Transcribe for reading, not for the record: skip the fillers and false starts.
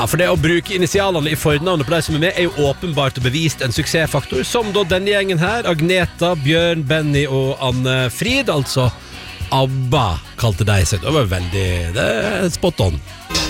Ja, for det å bruke initialene i fornavnet på de som med jo åpenbart og bevist en suksessfaktor, som da denne gjengen her, Agneta, Bjørn, Benny og Anne Frid, altså ABBA kalte de seg. Det var veldig spot on.